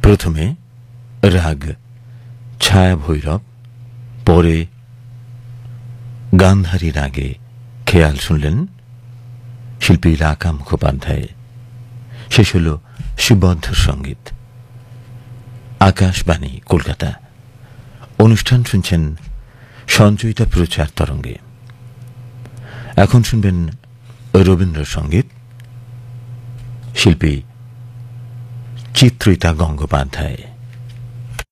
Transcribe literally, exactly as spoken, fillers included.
প্রথমে রাগ ছায়া ভৈরব, পরে গান্ধারী রাগে খেয়াল শুনলেন শিল্পী রাকা মুখোপাধ্যায়। শেষ হল সুবদ্ধ সঙ্গীত। আকাশবাণী কলকাতা। অনুষ্ঠান শুনছেন সঞ্চয়িতা প্রচার তরঙ্গে। এখন শুনবেন রবীন্দ্রসঙ্গীত, শিল্পী চিত্রিতা গঙ্গোপাধ্যায়।